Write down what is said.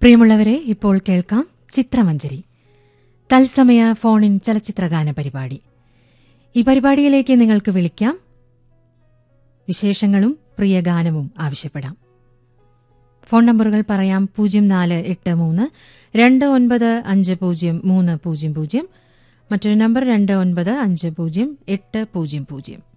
പ്രിയമുള്ളവരെ, ഇപ്പോൾ കേൾക്കാം ചിത്രമഞ്ജരി, തത്സമയ ഫോണിൻ ചലച്ചിത്രഗാന പരിപാടി. ഈ പരിപാടിയിലേക്ക് നിങ്ങൾക്ക് വിളിക്കാം, വിശേഷങ്ങളും പ്രിയ ഗാനവും ആവശ്യപ്പെടാം. ഫോൺ നമ്പറുകൾ പറയാം: 0483-2950-300, മറ്റൊരു നമ്പർ 2950-800.